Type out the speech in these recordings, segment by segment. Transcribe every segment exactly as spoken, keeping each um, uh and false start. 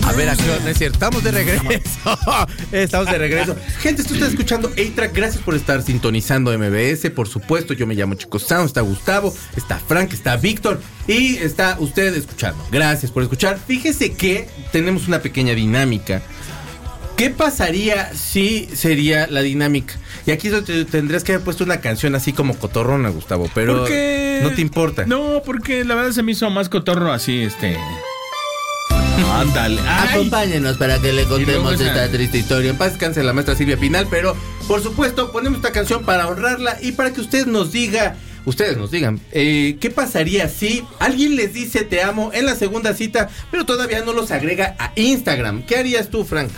A ver, aquí no es cierto. Estamos de regreso. Estamos de regreso. Gente, tú estás escuchando A-Track. Gracias por estar sintonizando M B S. Por supuesto, yo me llamo Chico Sound. Está Gustavo, está Frank, está Víctor y está usted escuchando. Gracias por escuchar. Fíjese que tenemos una pequeña dinámica. ¿Qué pasaría si sería la dinámica? Y aquí te tendrías que haber puesto una canción así como cotorrona, Gustavo, pero porque... no te importa. No, porque la verdad se me hizo más cotorro así, este... Ándale. Acompáñenos para que le contemos esa... esta triste historia. En paz descanse la maestra Silvia Pinal, pero por supuesto ponemos esta canción para honrarla y para que ustedes nos diga, ustedes nos digan, eh, ¿qué pasaría si alguien les dice te amo en la segunda cita, pero todavía no los agrega a Instagram? ¿Qué harías tú, Frank?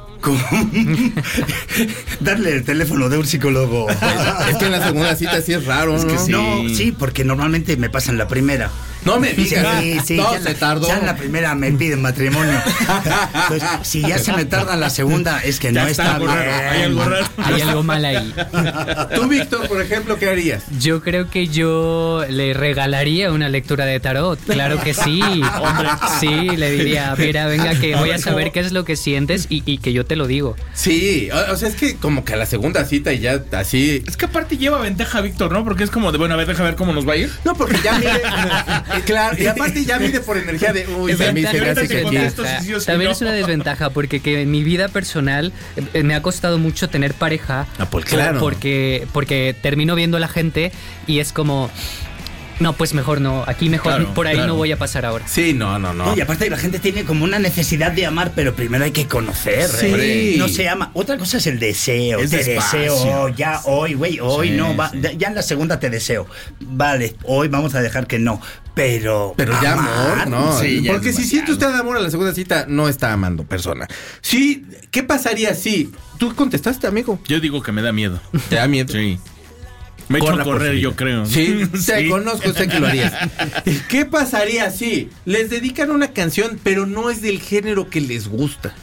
Darle el teléfono de un psicólogo. Es que en la segunda cita sí es raro, es que ¿no? Sí. No, sí, porque normalmente me pasan la primera. No me digas, sí, sí, no, ya se la, tardó. Ya en la primera me piden matrimonio. Entonces, si ya se me tarda en la segunda, es que ya no está, está bien. Hay algo raro. Hay algo mal ahí. Tú, Víctor, por ejemplo, ¿qué harías? Yo creo que yo le regalaría una lectura de tarot. Claro que sí. Hombre. Sí, le diría, mira, venga, que voy a saber qué es lo que sientes y, y que yo te lo digo. Sí, o, o sea, es que como que a la segunda cita y ya así... Es que aparte lleva ventaja Víctor, ¿no? Porque es como de, bueno, a ver, deja ver cómo nos va a ir. No, porque ya mide... Claro, y aparte ya mide por energía de... Uy, a mí se me hace que aquí... También es una desventaja porque que en mi vida personal eh, me ha costado mucho tener pareja. Ah, pues claro. Porque, porque termino viendo a la gente y es como... No, pues mejor no, aquí mejor, claro, por ahí claro. no voy a pasar ahora. Sí, no, no, no. no y aparte la gente tiene como una necesidad de amar, pero primero hay que conocer. Sí. ¿eh? No se ama. Otra cosa es el deseo. Es te despacio. deseo, ya hoy, güey, hoy sí, no, va, sí. ya en la segunda te deseo. Vale, hoy vamos a dejar que no, pero... Pero ya amar, amor, no. Sí, ya porque si siente usted amor a la segunda cita, no está amando persona. Sí, ¿qué pasaría si... ¿Tú contestaste, amigo? Yo digo que me da miedo. ¿Te da miedo? Sí. Me he hecho a correr, yo creo. Sí, sí, te conozco, sé que lo harías. ¿Qué pasaría si les dedican una canción, pero no es del género que les gusta?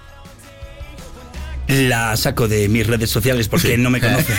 La saco de mis redes sociales porque sí. no me conocen.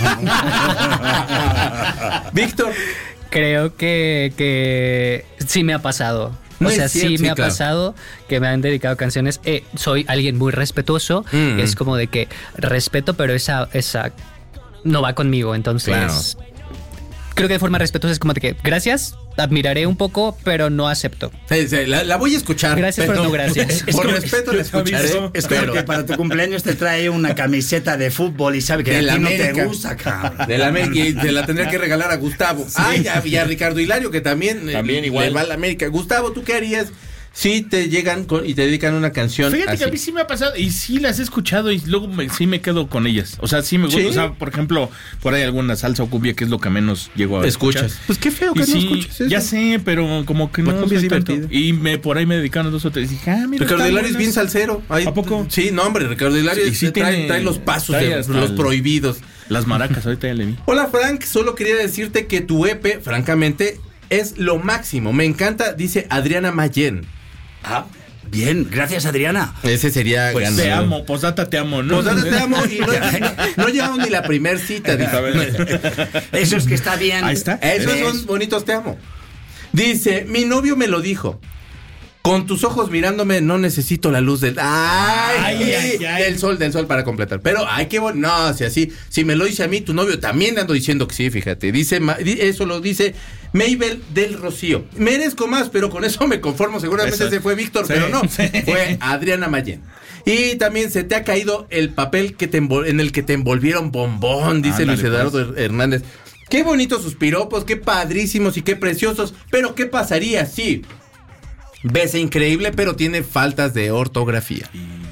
Víctor. Creo que, que sí me ha pasado. O sea, sí, sí me sí, ha claro. pasado que me han dedicado canciones. Eh, soy alguien muy respetuoso. Mm. Es como de que respeto, pero esa... esa no va conmigo, entonces claro. creo que de forma respetuosa es como de que gracias, admiraré un poco, pero no acepto. Sí, sí, la, la voy a escuchar. Gracias, pero no gracias. Es Por respeto la escucharé. Es como que para tu cumpleaños te trae una camiseta de fútbol y sabe que de a ti no te gusta, cabrón. De la América, y te la tendría que regalar a Gustavo. Sí. Ah, y a, y a Ricardo Hilario, que también, también eh, igual. le va a la América. Gustavo, ¿tú qué harías? Sí, te llegan con, y te dedican una canción. Fíjate así. Que a mí sí me ha pasado y sí las he escuchado y luego me, sí me quedo con ellas. O sea, sí me gusta. ¿Sí? O sea, por ejemplo, por ahí alguna salsa o cumbia que es lo que menos llego a escuchar. Escuchas. Pues qué feo que y no sí, escuches eso. Ya sé, pero como que no. Es divertido. Y me, por ahí me dedicaron dos o tres. Y dije, ah, mira. Ricardo Hilario es bien salsero. Ahí, ¿A poco? Sí, no, hombre, Ricardo Hilario sí trae, tiene, trae los pasos, de, los prohibidos. Las maracas, ahorita ya le vi. Hola, Frank, solo quería decirte que tu E P, francamente, es lo máximo. Me encanta, dice Adriana Mayen. Ah. Bien, gracias Adriana. Ese sería pues ganador. Te amo, posdata te amo, ¿no? Posdata te amo y no, no, no llevamos ni la primer cita. Eso es que está bien. Ahí está. Esos ¿ves? Son bonitos te amo. Dice, mi novio me lo dijo. Con tus ojos mirándome no necesito la luz del... ¡Ay! ay, ay, ay. Del sol, del sol para completar. Pero, ay, qué bueno. No, si así, si me lo dice a mí, tu novio también ando diciendo que sí, fíjate. Dice, eso lo dice Mabel del Rocío. Merezco más, pero con eso me conformo. Seguramente eso. Ese fue Víctor, sí, pero no. Sí. Fue Adriana Mayen. Y también se te ha caído el papel que te envol- en el que te envolvieron bombón, dice ah, Luis Eduardo pues. Hernández. Qué bonitos sus piropos, qué padrísimos y qué preciosos. Pero, ¿qué pasaría si... Besa increíble, pero tiene faltas de ortografía?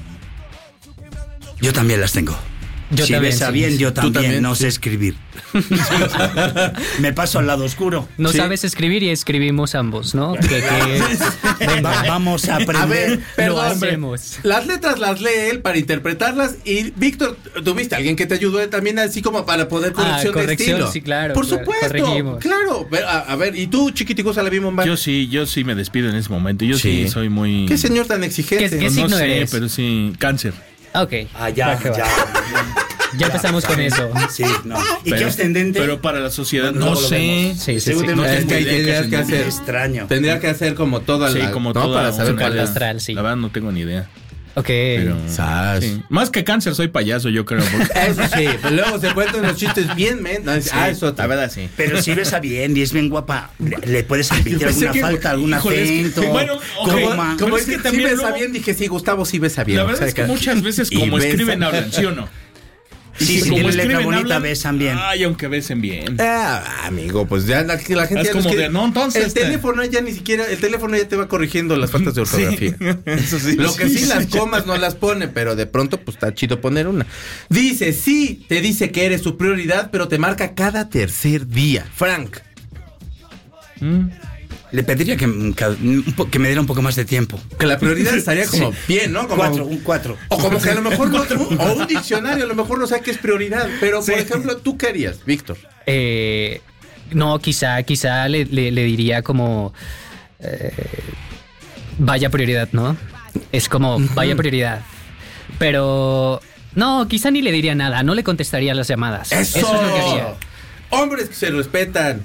Yo también las tengo. Yo si también, besa sí. bien, yo también, también no sí. sé escribir. Me paso al lado oscuro. No ¿sí? sabes escribir y escribimos ambos, ¿no? Que, que... Va, vamos a aprender. A ver, perdón, lo hacemos. Las letras las lee él para interpretarlas y Víctor, tuviste a alguien que te ayudó también así como para poder corrección, ah, corrección de estilo. Sí, claro. Por claro, supuesto, corregimos. claro. A, a ver, ¿y tú, chiquitico, Salabimón? Yo sí, yo sí me despido en ese momento. Yo sí, sí soy muy... ¿Qué señor tan exigente? ¿Qué, qué no, signo no sé, eres? pero sí, cáncer. Ok. Ah, ya, ya. Ya empezamos con eso. Sí, no. ¿Y pero, qué ascendente? Pero para la sociedad no, no, no sé. Sí, sí, sí. No, es que hay que, que hacer. Extraño. Tendría que hacer como toda la... Sí, como ¿no? toda para saber cuál es. Astral, sí. La verdad no tengo ni idea. Ok. Pero, sí. Más que cáncer, soy payaso, yo creo. Porque... Eso sí, pero luego se cuentan los chistes bien, men. No, sí, ah, eso la verdad sí. Pero si besa bien y es bien guapa, le puedes admitir alguna que, falta, algún acento. Es que, bueno, okay, como, como es que también sí besa luego, bien, dije, sí, Gustavo sí besa bien. La verdad o sea, es que, que muchas veces como escriben hablan, ¿sí o no? Sí, si tienen letra bonita, hablan, besan bien. Ay, aunque besen bien. Ah, amigo, pues ya la, la gente... Es ya como que, de, no, entonces... El teléfono ya ni siquiera... El teléfono ya te va corrigiendo las faltas de ortografía. Sí, eso sí. Lo que sí, sí las comas no las pone, pero de pronto, pues está chido poner una. Dice, sí, te dice que eres su prioridad, pero te marca cada tercer día. Frank. Mm. Le pediría que, que me diera un poco más de tiempo. Que la prioridad estaría como sí. bien, ¿no? Como, cuatro, un cuatro. O como que a lo mejor no, o un diccionario a lo mejor no sabe qué es prioridad. Pero, sí. por ejemplo, ¿tú qué harías, Víctor? Eh, no, quizá, quizá le, le, le diría como eh, vaya prioridad, ¿no? Es como vaya prioridad. Pero no, quizá ni le diría nada, no le contestaría las llamadas. Eso, Eso es lo que haría. Hombres que se respetan.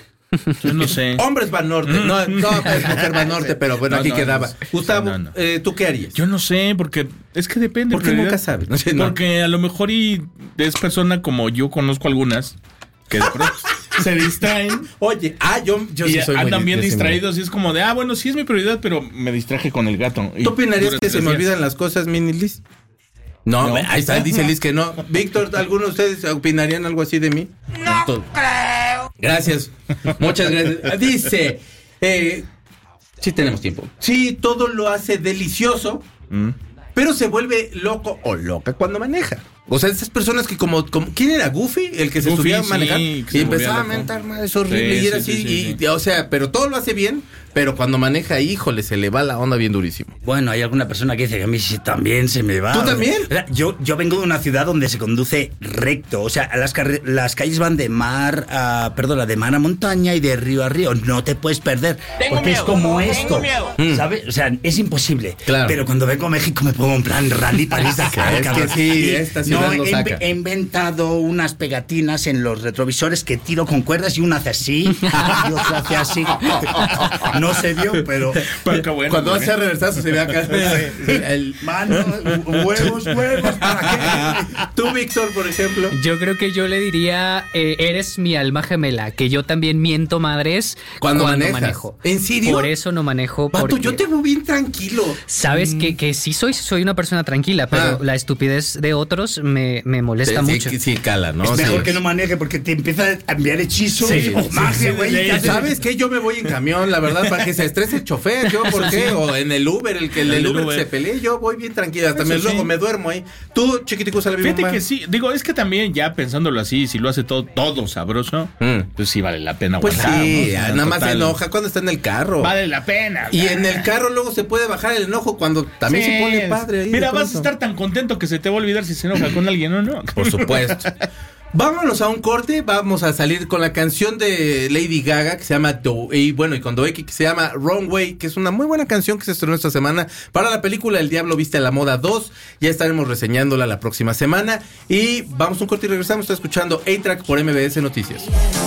Yo no sé. Hombres van norte. No, no, es mujer van norte, pero bueno, no, aquí no, quedaba. No, Gustavo, no, no. Eh, ¿tú qué harías? Yo no sé, porque es que depende. Porque nunca sabes. No sé, porque a lo mejor y es persona como yo conozco algunas que de pronto se distraen. Oye, ah, yo, yo y sí soy andan muy bien distraídos y es como de, ah, bueno, sí es mi prioridad, pero me distraje con el gato. ¿Tú opinarías que se me olvidan las cosas, Mini Liz? No, no, ahí está, dice Liz que no. Víctor, ¿alguno de ustedes opinarían algo así de mí? No Todo. creo. Gracias. Muchas gracias. Dice, eh, sí tenemos tiempo. Sí, todo lo hace delicioso, mm. pero se vuelve loco o loca cuando maneja. O sea, esas personas que como, como ¿quién era? Goofy, el que se Goofy, subía a sí, manejar y empezaba a mentar, madre, es horrible sí, y era sí, así, sí, sí, y, sí. o sea, pero todo lo hace bien, pero cuando maneja, híjole, se le va la onda bien durísimo. Bueno, hay alguna persona que dice que a mí sí también se me va. ¿Tú también? Yo, yo vengo de una ciudad donde se conduce recto, o sea, las, carre- las calles van de mar a, perdona, de mar a montaña y de río a río, no te puedes perder, tengo porque miedo, es como esto, miedo. ¿sabes? O sea, es imposible, claro. Pero cuando vengo a México me pongo en plan rally París-Dakar. Es que sí, esta ciudad no, lo saca. He inventado unas pegatinas en los retrovisores que tiro con cuerdas y una hace así y otra hace así. No se vio, pero, pero bueno, cuando hace reversazo se ve acá el mano, huevos, huevos, ¿para qué? Tú, Víctor, por ejemplo. Yo creo que yo le diría, eh, eres mi alma gemela, que yo también miento madres cuando, cuando manejo. ¿En serio? Por eso no manejo. Pato, porque yo te veo bien tranquilo. Sabes mm. que, que sí soy, soy una persona tranquila, pero ah. la estupidez de otros me, me molesta. Está sí, mucho. Sí, sí, cala, ¿no? Es mejor sí. que no maneje porque te empieza a enviar hechizos sí, o magia, güey. Sí, sí, ¿sabes qué? Yo me voy en camión, la verdad, para que se estrese el chofer. ¿Yo por qué? O en el Uber, el que el, el Uber, Uber se pelee. Yo voy bien tranquila. Hasta me, sí. luego me duermo ahí. Tú, chiquitico, sale bien. Fíjate que sí. Digo, es que también ya pensándolo así, si lo hace todo, todo sabroso, mm. pues sí vale la pena pues aguantar. Sí, ¿no? nada más se enoja cuando está en el carro. Vale la pena. Y en el carro luego se puede bajar el enojo cuando también sí. se pone padre. Ahí Mira, vas a estar tan contento que se te va a olvidar si se enoja con alguien o no. Por supuesto. Vámonos a un corte, vamos a salir con la canción de Lady Gaga que se llama Do, y bueno, y con Doeki que se llama Wrong Way, que es una muy buena canción que se estrenó esta semana para la película El Diablo Viste a la Moda dos. Ya estaremos reseñándola la próxima semana y vamos a un corte y regresamos. Está escuchando A-Track por M B S Noticias.